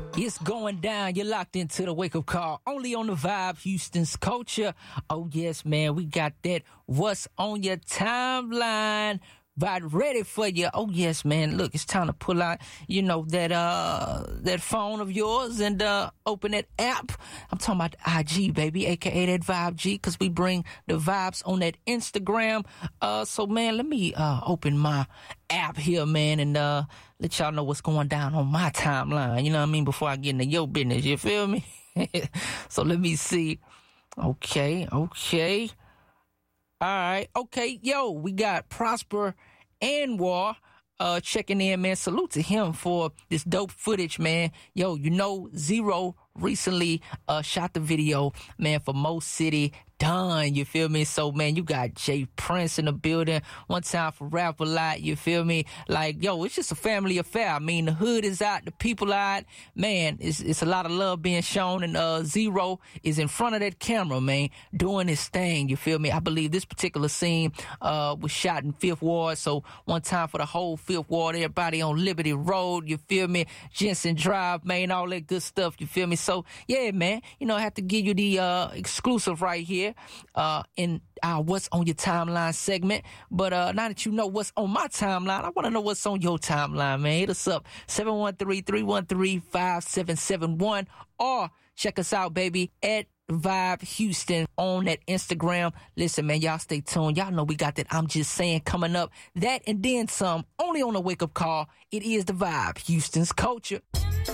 It's going down. You're locked into the wake-up call. Only on the Vibe, Houston's culture. Oh, yes, man. We got that What's on Your Timeline right ready for you. Oh, yes, man. Look, it's time to pull out, that phone of yours and open that app. I'm talking about IG, baby, a.k.a. that Vibe G, because we bring the vibes on that Instagram. So, man, let me open my app here, man, and let y'all know what's going down on my timeline. You know what I mean? Before I get into your business, you feel me? So let me see. Okay. All right. Okay. Yo, we got Prosper Anwar checking in, man. Salute to him for this dope footage, man. Yo, Zero recently shot the video, man, for Mo City Done, you feel me? So, man, you got Jay Prince in the building. One time for Rap a Lot, you feel me? Like, yo, it's just a family affair. I mean, the hood is out, the people are out. Man, it's a lot of love being shown, and Zero is in front of that camera, man, doing his thing, you feel me? I believe this particular scene was shot in Fifth Ward, so one time for the whole Fifth Ward, everybody on Liberty Road, you feel me? Jensen Drive, man, all that good stuff, you feel me? So, yeah, man, I have to give you the exclusive right here in our What's on Your Timeline segment. But now that you know what's on my timeline, I want to know what's on your timeline, man. Hit us up, 713-313-5771, or check us out, baby, at Vibe Houston on that Instagram. Listen, man, y'all stay tuned. Y'all know we got that I'm Just Saying coming up. That and then some, only on a wake-up call. It is the Vibe, Houston's culture.